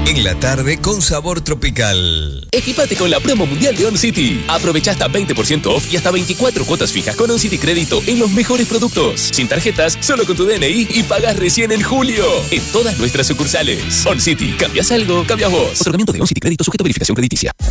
En la tarde con sabor tropical. Equipate con la promo mundial de OnCity. Aprovecha hasta 20% off y hasta 24 cuotas fijas con OnCity Crédito en los mejores productos. Sin tarjetas, solo con tu DNI y pagas recién en julio. En todas nuestras sucursales. OnCity, ¿cambias algo? Cambias vos. Otorgamiento de OnCity Crédito sujeto a verificación crediticia.